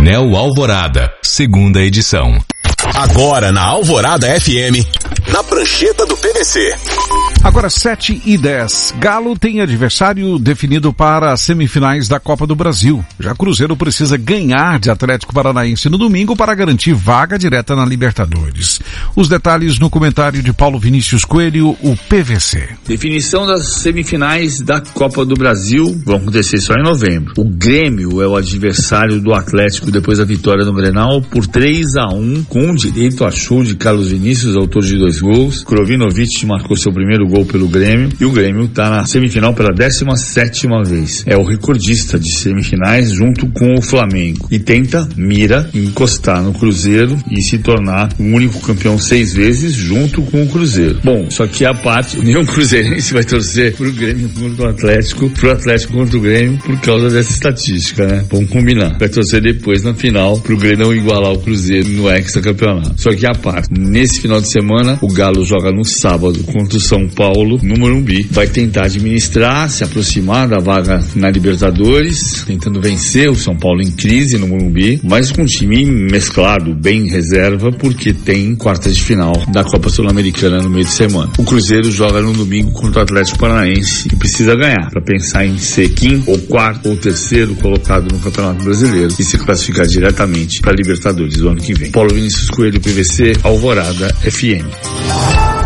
Painel Alvorada, segunda edição. Agora na Alvorada FM, na prancheta do PVC. Agora 7h10. Galo tem adversário definido para as semifinais da Copa do Brasil. Já Cruzeiro precisa ganhar de Atlético Paranaense no domingo para garantir vaga direta na Libertadores. Os detalhes no comentário de Paulo Vinícius Coelho, o PVC. Definição das semifinais da Copa do Brasil vão acontecer só em novembro. O Grêmio é o adversário do Atlético depois da vitória no Grenal por 3-1, com direito a show de Carlos Vinícius, autor de 2 gols. Krovinovic marcou seu primeiro gol pelo Grêmio e o Grêmio está na semifinal pela 17ª vez. É o recordista de semifinais junto com o Flamengo e mira encostar no Cruzeiro e se tornar o único campeão 6 vezes junto com o Cruzeiro. Bom, só que a parte, nenhum cruzeirense vai torcer pro Grêmio contra o Atlético, pro Atlético contra o Grêmio por causa dessa estatística, né? Vamos combinar. Vai torcer depois na final pro Grêmio não igualar o Cruzeiro no hexacampeonato. Só que a parte, nesse final de semana, o Galo joga no sábado contra o São Paulo, no Morumbi. Vai tentar administrar, se aproximar da vaga na Libertadores, tentando vencer o São Paulo em crise no Morumbi, mas com um time mesclado, bem reserva, porque tem quartas de final da Copa Sul-Americana no meio de semana. O Cruzeiro joga no domingo contra o Atlético Paranaense e precisa ganhar para pensar em ser quinto ou quarto ou terceiro colocado no Campeonato Brasileiro e se classificar diretamente para a Libertadores do ano que vem. Paulo Vinícius Coelho, PVC, Alvorada FM.